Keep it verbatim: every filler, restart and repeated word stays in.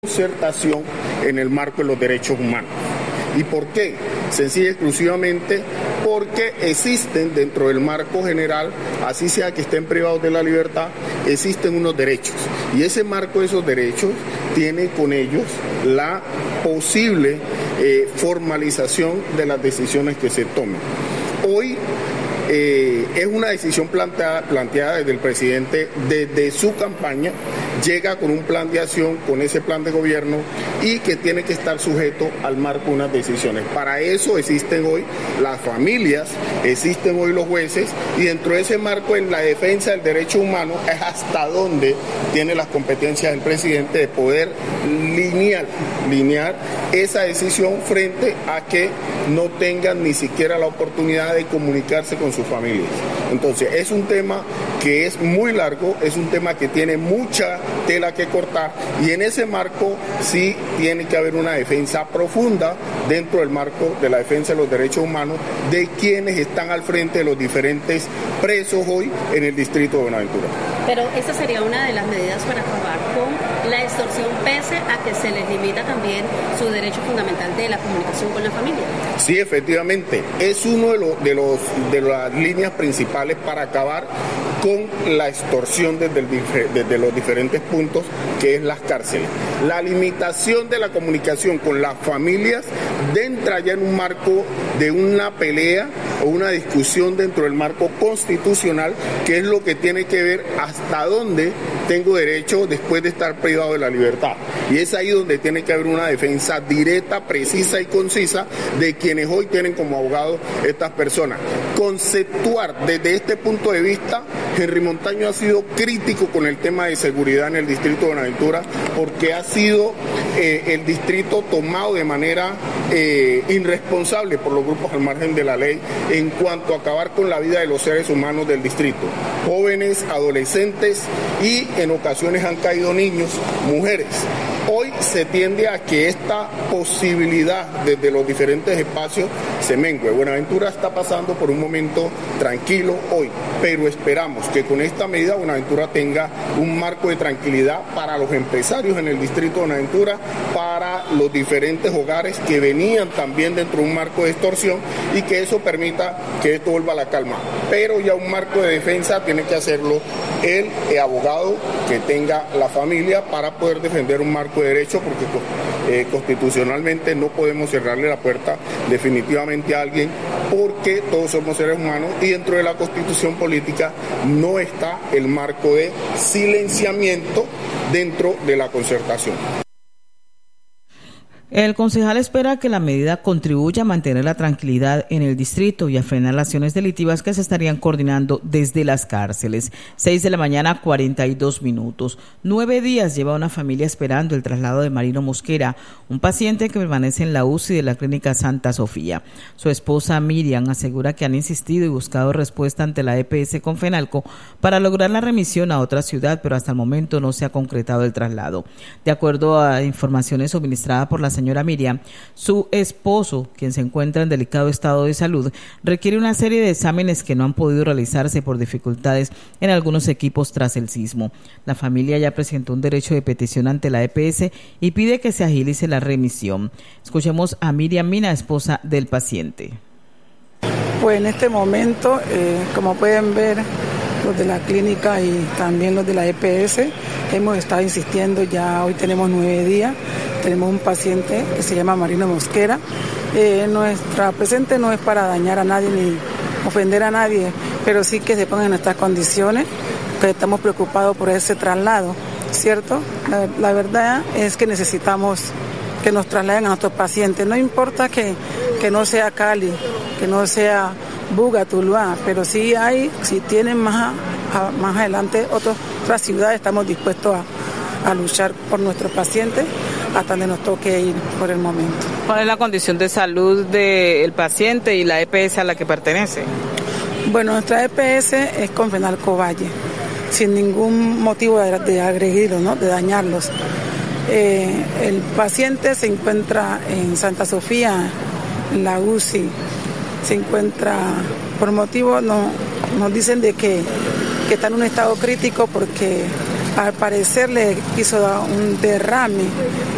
concertación en el marco de los derechos humanos. ¿Y por qué? Sencilla y exclusivamente porque existen dentro del marco general, así sea que estén privados de la libertad, existen unos derechos. Y ese marco de esos derechos tiene con ellos la posible eh, formalización de las decisiones que se tomen. Hoy eh, es una decisión planteada, planteada desde el presidente, desde su campaña, llega con un plan de acción, con ese plan de gobierno y que tiene que estar sujeto al marco de unas decisiones. Para eso existen hoy las familias, existen hoy los jueces y dentro de ese marco en la defensa del derecho humano es hasta donde tiene las competencias del presidente de poder linear, linear esa decisión frente a que no tengan ni siquiera la oportunidad de comunicarse con sus familias. Entonces es un tema que es muy largo, es un tema que tiene mucha tela que cortar y en ese marco sí tiene que haber una defensa profunda dentro del marco de la defensa de los derechos humanos de quienes están al frente de los diferentes presos hoy en el distrito de Buenaventura. Pero esa sería una de las medidas para acabar con la extorsión, pese a que se les limita también su derecho fundamental de la comunicación con la familia. Sí, efectivamente, es uno de los de los de las líneas principales para acabar con la extorsión desde, el, desde los diferentes puntos que es las cárceles. La limitación de la comunicación con las familias entra ya en un marco de una pelea o una discusión dentro del marco constitucional, que es lo que tiene que ver hasta dónde tengo derecho después de estar privado de la libertad. Y es ahí donde tiene que haber una defensa directa, precisa y concisa de quienes hoy tienen como abogados estas personas. Conceptuar desde este punto de vista, Henry Montaño ha sido crítico con el tema de seguridad en el distrito de Buenaventura porque ha sido eh, el distrito tomado de manera eh, irresponsable por los grupos al margen de la ley en cuanto a acabar con la vida de los seres humanos del distrito. Jóvenes, adolescentes y en ocasiones han caído niños, mujeres. Hoy se tiende a que esta posibilidad desde los diferentes espacios se mengue. Buenaventura está pasando por un momento tranquilo hoy, pero esperamos que con esta medida Buenaventura tenga un marco de tranquilidad para los empresarios en el distrito de Buenaventura, para los diferentes hogares que venían también dentro de un marco de extorsión y que eso permita que esto vuelva a la calma. Pero ya un marco de defensa tiene que hacerlo el, el abogado que tenga la familia para poder defender un marco de derecho, porque eh, constitucionalmente no podemos cerrarle la puerta definitivamente a alguien porque todos somos seres humanos y dentro de la constitución política no está el marco de silenciamiento dentro de la concertación. El concejal espera que la medida contribuya a mantener la tranquilidad en el distrito y a frenar las acciones delictivas que se estarían coordinando desde las cárceles. Seis de la mañana, cuarenta y dos minutos. Nueve días lleva una familia esperando el traslado de Marino Mosquera, un paciente que permanece en la U C I de la Clínica Santa Sofía. Su esposa Miriam asegura que han insistido y buscado respuesta ante la E P S con FENALCO para lograr la remisión a otra ciudad, pero hasta el momento no se ha concretado el traslado. De acuerdo a informaciones suministradas por la señora Miriam, su esposo, quien se encuentra en delicado estado de salud, requiere una serie de exámenes que no han podido realizarse por dificultades en algunos equipos tras el sismo. La familia ya presentó un derecho de petición ante la E P S y pide que se agilice la remisión. Escuchemos a Miriam Mina, esposa del paciente. Pues en este momento, eh, como pueden ver, los de la clínica y también los de la E P S, hemos estado insistiendo, ya hoy tenemos nueve días, tenemos un paciente que se llama Marino Mosquera. Eh, nuestra presente no es para dañar a nadie ni ofender a nadie, pero sí que se pongan en estas condiciones, que estamos preocupados por ese traslado, ¿cierto? La, la verdad es que necesitamos que nos trasladen a nuestros pacientes, no importa que, que no sea Cali, que no sea Buga, Tuluá, pero sí hay, si tienen más, a, más adelante otros, otras ciudades, estamos dispuestos a, a luchar por nuestros pacientes hasta donde nos toque ir por el momento. ¿Cuál es la condición de salud del paciente y la E P S a la que pertenece? Bueno, nuestra E P S es con FENALCO Valle, sin ningún motivo de, de agredirlos, ¿no? De dañarlos. Eh, el paciente se encuentra en Santa Sofía, en la U C I, se encuentra por motivo, no, nos dicen de que, que está en un estado crítico porque al parecer le hizo un derrame